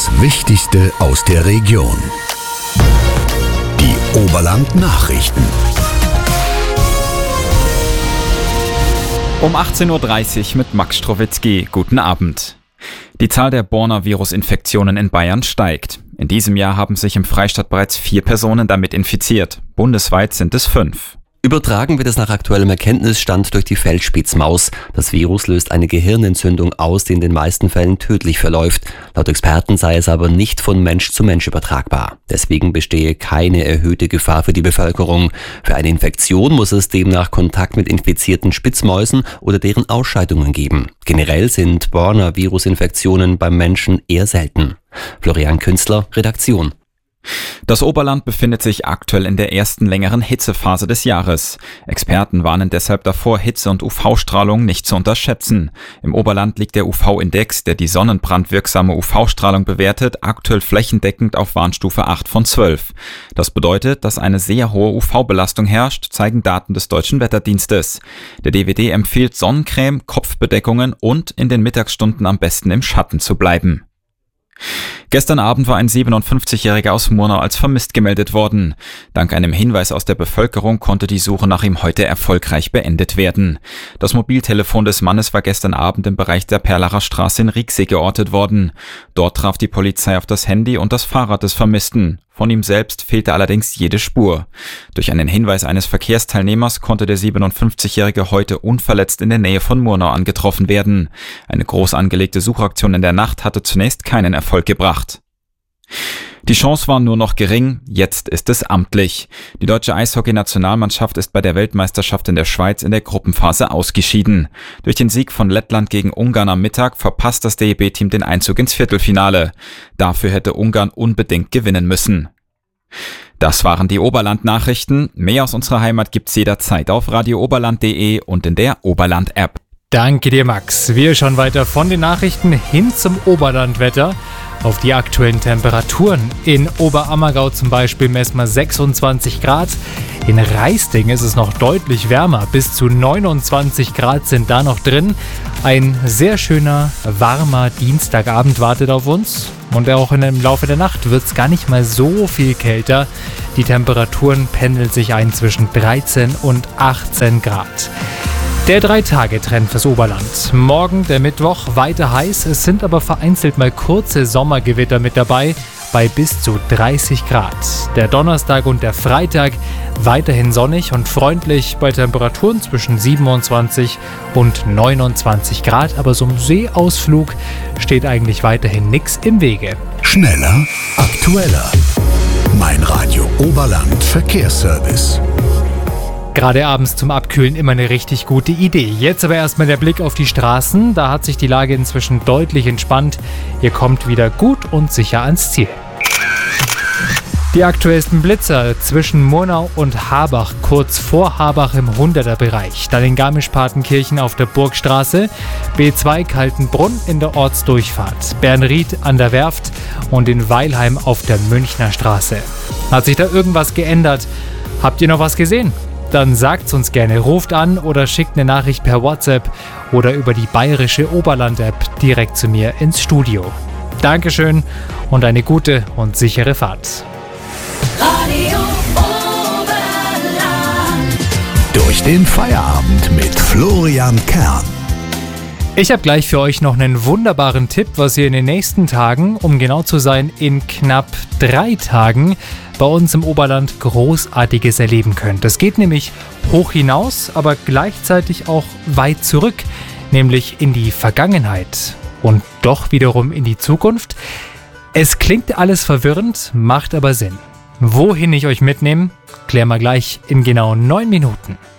Das Wichtigste aus der Region. Die Oberland-Nachrichten. Um 18.30 Uhr mit Max Strowitzki. Guten Abend. Die Zahl der Borna-Virus-Infektionen in Bayern steigt. In diesem Jahr haben sich im Freistaat bereits 4 Personen damit infiziert. Bundesweit sind es 5. Übertragen wird es nach aktuellem Erkenntnisstand durch die Feldspitzmaus. Das Virus löst eine Gehirnentzündung aus, die in den meisten Fällen tödlich verläuft. Laut Experten sei es aber nicht von Mensch zu Mensch übertragbar. Deswegen bestehe keine erhöhte Gefahr für die Bevölkerung. Für eine Infektion muss es demnach Kontakt mit infizierten Spitzmäusen oder deren Ausscheidungen geben. Generell sind Borna-Virus-Infektionen beim Menschen eher selten. Florian Künstler, Redaktion. Das Oberland befindet sich aktuell in der ersten längeren Hitzephase des Jahres. Experten warnen deshalb davor, Hitze- und UV-Strahlung nicht zu unterschätzen. Im Oberland liegt der UV-Index, der die sonnenbrandwirksame UV-Strahlung bewertet, aktuell flächendeckend auf Warnstufe 8 von 12. Das bedeutet, dass eine sehr hohe UV-Belastung herrscht, zeigen Daten des Deutschen Wetterdienstes. Der DWD empfiehlt Sonnencreme, Kopfbedeckungen und in den Mittagsstunden am besten im Schatten zu bleiben. Gestern Abend war ein 57-Jähriger aus Murnau als vermisst gemeldet worden. Dank einem Hinweis aus der Bevölkerung konnte die Suche nach ihm heute erfolgreich beendet werden. Das Mobiltelefon des Mannes war gestern Abend im Bereich der Perlacher Straße in Rieksee geortet worden. Dort traf die Polizei auf das Handy und das Fahrrad des Vermissten. Von ihm selbst fehlte allerdings jede Spur. Durch einen Hinweis eines Verkehrsteilnehmers konnte der 57-Jährige heute unverletzt in der Nähe von Murnau angetroffen werden. Eine groß angelegte Suchaktion in der Nacht hatte zunächst keinen Erfolg gebracht. Die Chance war nur noch gering, jetzt ist es amtlich. Die deutsche Eishockey-Nationalmannschaft ist bei der Weltmeisterschaft in der Schweiz in der Gruppenphase ausgeschieden. Durch den Sieg von Lettland gegen Ungarn am Mittag verpasst das DEB-Team den Einzug ins Viertelfinale. Dafür hätte Ungarn unbedingt gewinnen müssen. Das waren die Oberland-Nachrichten. Mehr aus unserer Heimat gibt's jederzeit auf radiooberland.de und in der Oberland-App. Danke dir, Max. Wir schauen weiter von den Nachrichten hin zum Oberlandwetter. Auf die aktuellen Temperaturen. In Oberammergau zum Beispiel messen wir 26 Grad. In Raisting ist es noch deutlich wärmer. Bis zu 29 Grad sind da noch drin. Ein sehr schöner, warmer Dienstagabend wartet auf uns. Und auch im Laufe der Nacht wird es gar nicht mal so viel kälter. Die Temperaturen pendeln sich ein zwischen 13 und 18 Grad. Der 3-Tage-Trend fürs Oberland. Morgen, der Mittwoch, weiter heiß. Es sind aber vereinzelt mal kurze Sommergewitter mit dabei, bei bis zu 30 Grad. Der Donnerstag und der Freitag weiterhin sonnig und freundlich bei Temperaturen zwischen 27 und 29 Grad. Aber so einem Seeausflug steht eigentlich weiterhin nichts im Wege. Schneller, aktueller. Mein Radio Oberland Verkehrsservice. Gerade abends zum Abkühlen immer eine richtig gute Idee. Jetzt aber erstmal der Blick auf die Straßen. Da hat sich die Lage inzwischen deutlich entspannt. Ihr kommt wieder gut und sicher ans Ziel. Die aktuellsten Blitzer zwischen Murnau und Habach, kurz vor Habach im 100er-Bereich. Dann in Garmisch-Partenkirchen auf der Burgstraße, B2 Kaltenbrunn in der Ortsdurchfahrt, Bernried an der Werft und in Weilheim auf der Münchner Straße. Hat sich da irgendwas geändert? Habt ihr noch was gesehen? Dann sagt's uns gerne, ruft an oder schickt eine Nachricht per WhatsApp oder über die bayerische Oberland-App direkt zu mir ins Studio. Dankeschön und eine gute und sichere Fahrt. Radio Oberland. Durch den Feierabend mit Florian Kern. Ich habe gleich für euch noch einen wunderbaren Tipp, was ihr in den nächsten Tagen, um genau zu sein, in knapp 3 Tagen bei uns im Oberland Großartiges erleben könnt. Es geht nämlich hoch hinaus, aber gleichzeitig auch weit zurück, nämlich in die Vergangenheit und doch wiederum in die Zukunft. Es klingt alles verwirrend, macht aber Sinn. Wohin ich euch mitnehme, klären wir gleich in genau 9 Minuten.